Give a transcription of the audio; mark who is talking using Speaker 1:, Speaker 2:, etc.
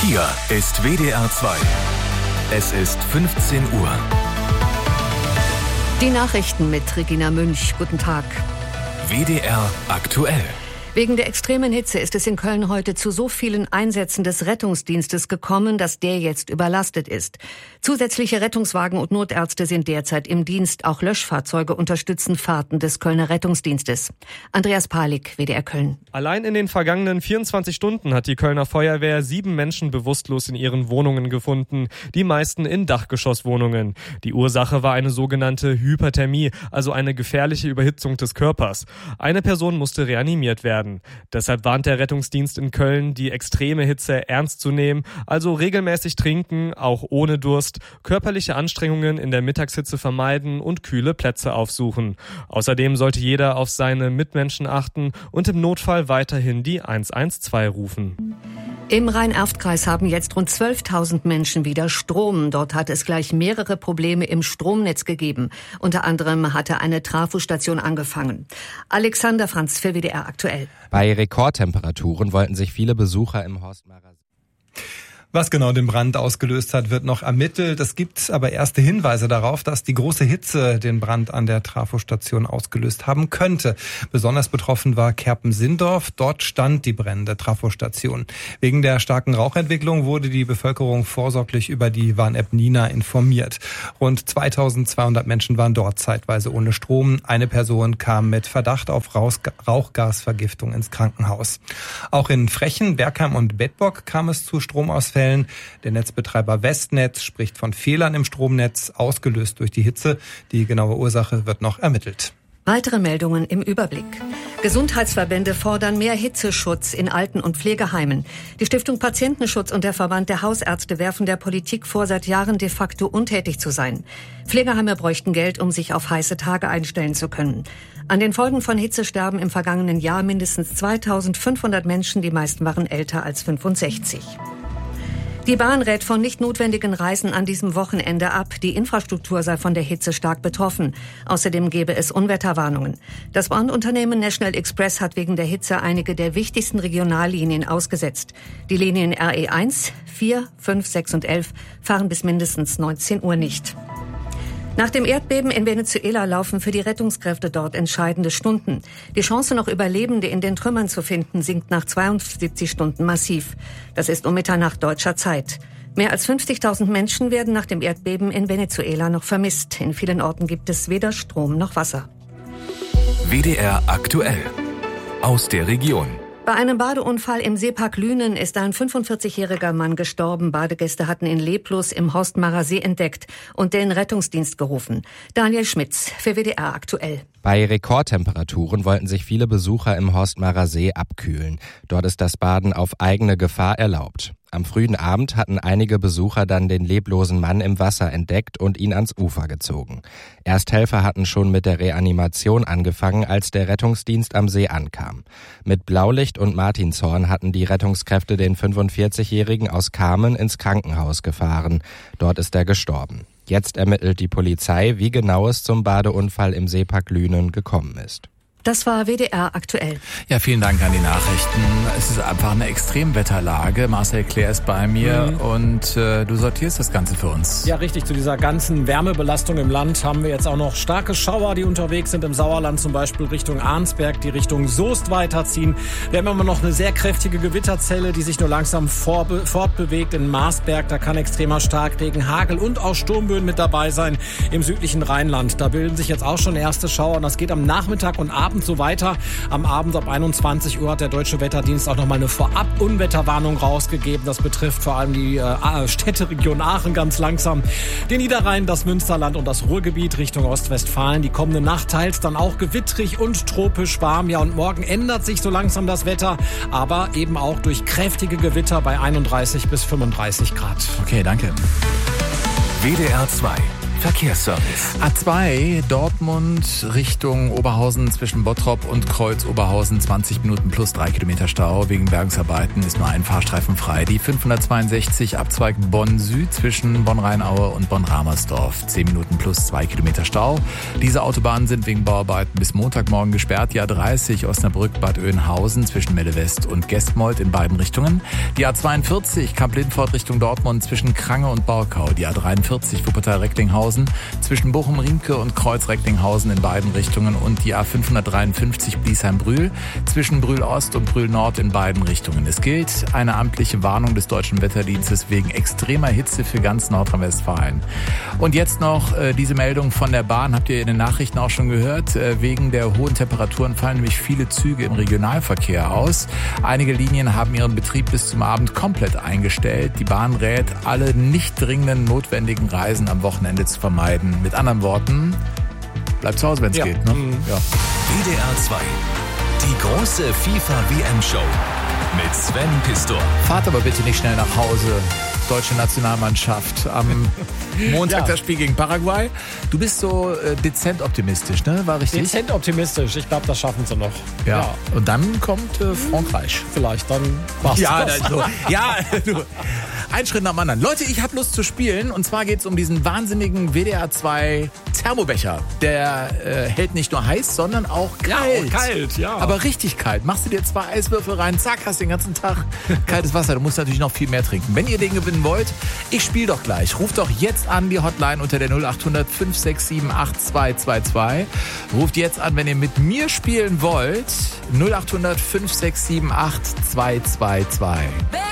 Speaker 1: Hier ist WDR 2. Es ist 15 Uhr.
Speaker 2: Die Nachrichten mit Regina Münch. Guten Tag.
Speaker 1: WDR aktuell.
Speaker 2: Wegen der extremen Hitze ist es in Köln heute zu so vielen Einsätzen des Rettungsdienstes gekommen, dass der jetzt überlastet ist. Zusätzliche Rettungswagen und Notärzte sind derzeit im Dienst. Auch Löschfahrzeuge unterstützen Fahrten des Kölner Rettungsdienstes. Andreas Palik, WDR Köln.
Speaker 3: Allein in den vergangenen 24 Stunden hat die Kölner Feuerwehr 7 Menschen bewusstlos in ihren Wohnungen gefunden, die meisten in Dachgeschosswohnungen. Die Ursache war eine sogenannte Hyperthermie, also eine gefährliche Überhitzung des Körpers. Eine Person musste reanimiert werden. Deshalb warnt der Rettungsdienst in Köln, die extreme Hitze ernst zu nehmen, also regelmäßig trinken, auch ohne Durst, körperliche Anstrengungen in der Mittagshitze vermeiden und kühle Plätze aufsuchen. Außerdem sollte jeder auf seine Mitmenschen achten und im Notfall weiterhin die 112 rufen.
Speaker 2: Im Rhein-Erft-Kreis haben jetzt rund 12.000 Menschen wieder Strom. Dort hat es gleich mehrere Probleme im Stromnetz gegeben. Unter anderem hatte eine Trafostation angefangen. Alexander Franz für WDR aktuell.
Speaker 4: Bei Rekordtemperaturen wollten sich viele Besucher im Horstmacher.
Speaker 5: Was genau den Brand ausgelöst hat, wird noch ermittelt. Es gibt aber erste Hinweise darauf, dass die große Hitze den Brand an der Trafostation ausgelöst haben könnte. Besonders betroffen war Kerpen-Sindorf. Dort stand die brennende Trafostation. Wegen der starken Rauchentwicklung wurde die Bevölkerung vorsorglich über die Warn-App Nina informiert. Rund 2200 Menschen waren dort zeitweise ohne Strom. Eine Person kam mit Verdacht auf Rauchgasvergiftung ins Krankenhaus. Auch in Frechen, Bergheim und Bedburg kam es zu Stromausfällen. Der Netzbetreiber Westnetz spricht von Fehlern im Stromnetz, ausgelöst durch die Hitze. Die genaue Ursache wird noch ermittelt.
Speaker 2: Weitere Meldungen im Überblick. Gesundheitsverbände fordern mehr Hitzeschutz in Alten- und Pflegeheimen. Die Stiftung Patientenschutz und der Verband der Hausärzte werfen der Politik vor, seit Jahren de facto untätig zu sein. Pflegeheime bräuchten Geld, um sich auf heiße Tage einstellen zu können. An den Folgen von Hitze sterben im vergangenen Jahr mindestens 2500 Menschen. Die meisten waren älter als 65. Die Bahn rät von nicht notwendigen Reisen an diesem Wochenende ab. Die Infrastruktur sei von der Hitze stark betroffen. Außerdem gebe es Unwetterwarnungen. Das Bahnunternehmen National Express hat wegen der Hitze einige der wichtigsten Regionallinien ausgesetzt. Die Linien RE1, 4, 5, 6 und 11 fahren bis mindestens 19 Uhr nicht. Nach dem Erdbeben in Venezuela laufen für die Rettungskräfte dort entscheidende Stunden. Die Chance, noch Überlebende in den Trümmern zu finden, sinkt nach 72 Stunden massiv. Das ist um Mitternacht deutscher Zeit. Mehr als 50.000 Menschen werden nach dem Erdbeben in Venezuela noch vermisst. In vielen Orten gibt es weder Strom noch Wasser.
Speaker 1: WDR aktuell. Aus der Region.
Speaker 2: Bei einem Badeunfall im Seepark Lünen ist ein 45-jähriger Mann gestorben. Badegäste hatten ihn leblos im Horstmacher See entdeckt und den Rettungsdienst gerufen. Daniel Schmitz für WDR aktuell.
Speaker 4: Bei Rekordtemperaturen wollten sich viele Besucher im Horstmacher See abkühlen. Dort ist das Baden auf eigene Gefahr erlaubt. Am frühen Abend hatten einige Besucher dann den leblosen Mann im Wasser entdeckt und ihn ans Ufer gezogen. Ersthelfer hatten schon mit der Reanimation angefangen, als der Rettungsdienst am See ankam. Mit Blaulicht und Martinshorn hatten die Rettungskräfte den 45-Jährigen aus Kamen ins Krankenhaus gefahren. Dort ist er gestorben. Jetzt ermittelt die Polizei, wie genau es zum Badeunfall im Seepark Lünen gekommen ist.
Speaker 2: Das war WDR aktuell.
Speaker 6: Ja, vielen Dank an die Nachrichten. Es ist einfach eine Extremwetterlage. Marcel Claire ist bei mir und du sortierst das Ganze für uns.
Speaker 7: Ja, richtig. Zu dieser ganzen Wärmebelastung im Land haben wir jetzt auch noch starke Schauer, die unterwegs sind im Sauerland, zum Beispiel Richtung Arnsberg, die Richtung Soest weiterziehen. Wir haben immer noch eine sehr kräftige Gewitterzelle, die sich nur langsam fortbewegt in Marsberg. Da kann extremer Starkregen, Hagel und auch Sturmböen mit dabei sein im südlichen Rheinland. Da bilden sich jetzt auch schon erste Schauer und das geht am Nachmittag und Abend so weiter. Am Abend ab 21 Uhr hat der Deutsche Wetterdienst auch nochmal eine Vorab-Unwetterwarnung rausgegeben. Das betrifft vor allem die Städteregion Aachen ganz langsam, den Niederrhein, das Münsterland und das Ruhrgebiet Richtung Ostwestfalen. Die kommende Nacht teils dann auch gewittrig und tropisch warm. Ja, und morgen ändert sich so langsam das Wetter, aber eben auch durch kräftige Gewitter bei 31 bis 35 Grad.
Speaker 6: Okay, danke.
Speaker 1: WDR 2. Verkehrsservice.
Speaker 6: A2 Dortmund Richtung Oberhausen zwischen Bottrop und Kreuz Oberhausen 20 Minuten plus 3 Kilometer Stau. Wegen Bergungsarbeiten ist nur ein Fahrstreifen frei. Die 562 Abzweig Bonn Süd zwischen Bonn-Rheinaue und Bonn-Ramersdorf 10 Minuten plus 2 Kilometer Stau. Diese Autobahnen sind wegen Bauarbeiten bis Montagmorgen gesperrt. Die A30 Osnabrück-Bad Oeynhausen zwischen Melle West und Gestmold in beiden Richtungen. Die A42 Kamp-Lindfort Richtung Dortmund zwischen Krange und Borkau. Die A43 Wuppertal-Recklinghausen zwischen Bochum-Riemke und Kreuz-Recklinghausen in beiden Richtungen und die A553 Bliesheim-Brühl zwischen Brühl-Ost und Brühl-Nord in beiden Richtungen. Es gilt eine amtliche Warnung des Deutschen Wetterdienstes wegen extremer Hitze für ganz Nordrhein-Westfalen. Und jetzt noch diese Meldung von der Bahn, habt ihr in den Nachrichten auch schon gehört. Wegen der hohen Temperaturen fallen nämlich viele Züge im Regionalverkehr aus. Einige Linien haben ihren Betrieb bis zum Abend komplett eingestellt. Die Bahn rät, alle nicht dringenden notwendigen Reisen am Wochenende zu vermeiden. Mit anderen Worten, bleibt zu Hause, wenn es geht. Ne? Ja.
Speaker 1: WDR 2. Die große FIFA-WM-Show mit Sven Pistor.
Speaker 6: Fahrt aber bitte nicht schnell nach Hause. Deutsche Nationalmannschaft am Montag das Spiel gegen Paraguay. Du bist so dezent optimistisch, ne? War richtig?
Speaker 7: Dezent optimistisch. Ich glaube, das schaffen sie noch.
Speaker 6: Ja. Und dann kommt Frankreich.
Speaker 7: Vielleicht dann war's das.
Speaker 6: So. Ja, du. Ein Schritt nach dem anderen. Leute, ich habe Lust zu spielen. Und zwar geht es um diesen wahnsinnigen WDR 2 Thermobecher. Der hält nicht nur heiß, sondern auch kalt.
Speaker 7: Ja, kalt, ja.
Speaker 6: Aber richtig kalt. Machst du dir 2 Eiswürfel rein, zack, hast den ganzen Tag kaltes Wasser. Du musst natürlich noch viel mehr trinken. Wenn ihr den gewinnen wollt, ich spiele doch gleich. Ruft doch jetzt an die Hotline unter der 0800 567 8222. Ruft jetzt an, wenn ihr mit mir spielen wollt. 0800 567 8222.